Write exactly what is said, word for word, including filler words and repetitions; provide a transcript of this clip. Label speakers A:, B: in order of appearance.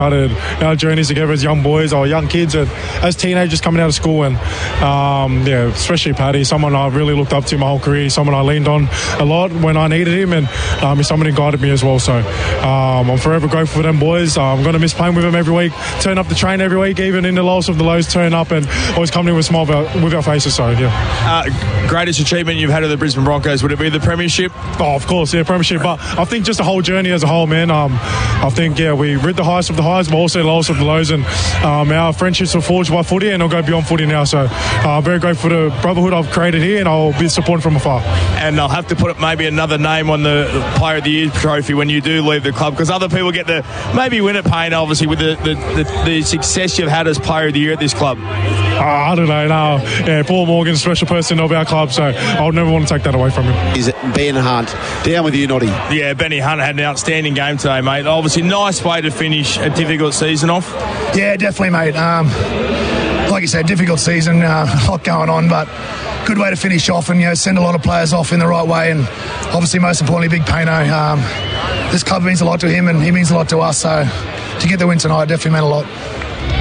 A: started our journeys together as young boys or young kids and as teenagers coming out of school, and um, yeah, especially Paddy, someone I really looked up to my whole career, someone I leaned on a lot when I needed him, and um, he's someone who guided me as well. So um, I'm forever grateful for them boys. Uh, I'm going to miss playing with them every week, turn up the train every week, even in the lowest of the lows, turn up and always come in with a smile about, with our faces. So yeah.
B: Uh, greatest achievement you've had of the Brisbane Broncos, would it be the premiership?
A: Oh, of course, yeah, premiership. But I think just the whole journey as a whole, man. Um, I think yeah, we rid the highest of the highs, but also the lowest of the lows, and um, our friendships were forged by footy, and I'll go beyond footy now. So I'm uh, very grateful for the brotherhood I've created here, and I'll be supporting from afar.
B: And I'll have to put maybe another name on the Player of the Year trophy when you do leave the club, because other people get to maybe win it, Payne, obviously, with the, the, the, the success you've had as Player of the Year at this club.
A: Uh, I don't know. No, yeah, Paul Morgan's a special person of our club, so I would never want to take that away from him.
C: Is it Ben Hunt? Down with you, Noddy.
B: Yeah, Benny Hunt had an outstanding game today, mate. Obviously, nice way to finish a difficult season off.
D: Yeah, definitely, mate. Um, like you said, difficult season, uh, a lot going on, but good way to finish off and, you know, send a lot of players off in the right way, and obviously, most importantly, Big Payno. Um, this club means a lot to him, and he means a lot to us, so to get the win tonight definitely meant a lot.